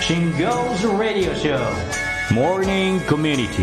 Shingo's Radio Show Morning Community。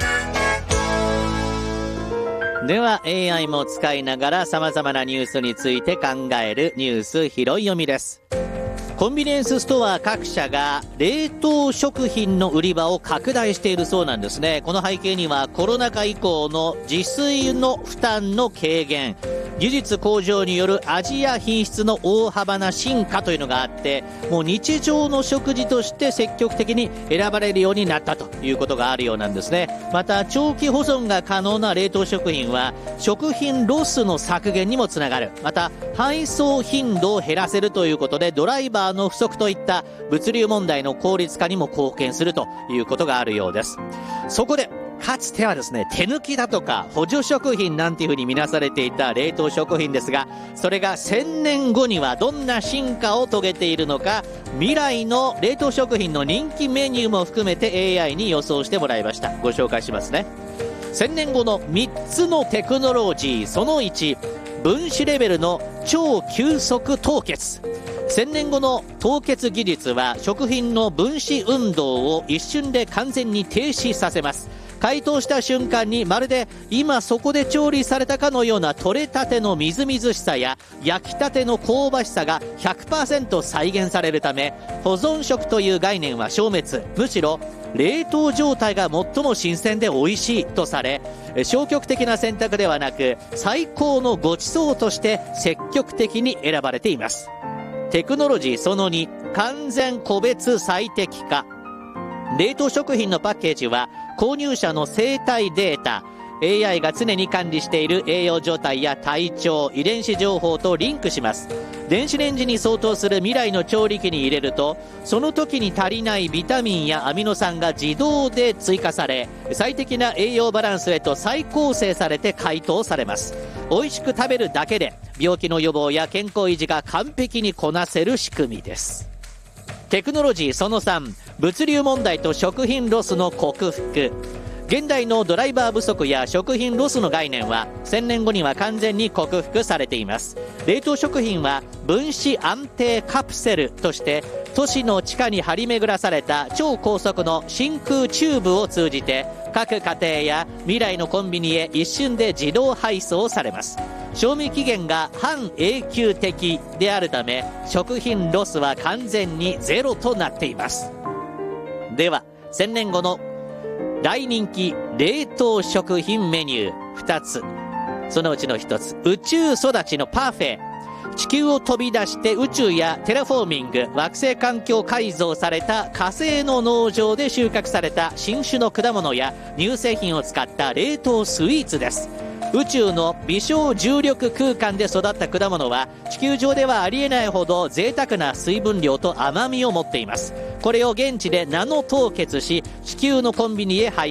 では AI も使いながら様々なニュースについて考えるニュース拾い読みです。コンビニエンスストア各社が冷凍食品の売り場を拡大しているそうなんですね。この背景にはコロナ禍以降の自炊の負担の軽減、技術向上による味や品質の大幅な進化というのがあって、もう日常の食事として積極的に選ばれるようになったということがあるようなんですね。また長期保存が可能な冷凍食品は食品ロスの削減にもつながる。また配送頻度を減らせるということでドライバーの不足といった物流問題の効率化にも貢献するということがあるようです。そこでかつてはですね、手抜きだとか補助食品なんていうふうに見なされていた冷凍食品ですが、それが1000年後にはどんな進化を遂げているのか、未来の冷凍食品の人気メニューも含めて AI に予想してもらいました。ご紹介しますね。1000年後の3つのテクノロジー。その1、分子レベルの超急速凍結。1000年後の凍結技術は食品の分子運動を一瞬で完全に停止させます。解凍した瞬間にまるで今そこで調理されたかのような取れたてのみずみずしさや焼きたての香ばしさが 100% 再現されるため、保存食という概念は消滅。むしろ冷凍状態が最も新鮮で美味しいとされ、消極的な選択ではなく最高のごちそうとして積極的に選ばれています。テクノロジーその2、完全個別最適化。冷凍食品のパッケージは購入者の生体データ、 AI が常に管理している栄養状態や体調、遺伝子情報とリンクします。電子レンジに相当する未来の調理器に入れると、その時に足りないビタミンやアミノ酸が自動で追加され、最適な栄養バランスへと再構成されて解凍されます。美味しく食べるだけで病気の予防や健康維持が完璧にこなせる仕組みです。テクノロジーその3、物流問題と食品ロスの克服。現代のドライバー不足や食品ロスの概念は1000年後には完全に克服されています。冷凍食品は分子安定カプセルとして都市の地下に張り巡らされた超高速の真空チューブを通じて各家庭や未来のコンビニへ一瞬で自動配送されます。賞味期限が半永久的であるため食品ロスは完全にゼロとなっています。では1000年後の大人気冷凍食品メニュー2つ。そのうちの1つ、宇宙育ちのパフェ。地球を飛び出して宇宙やテラフォーミング、惑星環境改造された火星の農場で収穫された新種の果物や乳製品を使った冷凍スイーツです。宇宙の微小重力空間で育った果物は地球上ではありえないほど贅沢な水分量と甘みを持っています。これを現地でナノ凍結し地球のコンビニへ配